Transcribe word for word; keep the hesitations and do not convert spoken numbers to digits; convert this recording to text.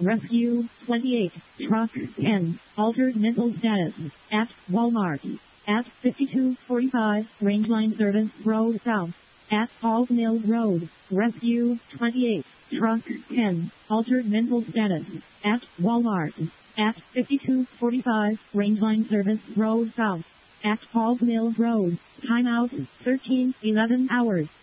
Rescue twenty-eight, Truck ten, altered mental status, at Walmart, at fifty-two forty-five, Rangeline Service Road South, at Falls Mill Road, Rescue twenty-eight, Truck ten, altered mental status, at Walmart, at fifty-two forty-five, Rangeline Service Road South, at Falls Mill Road, timeout thirteen eleven hours.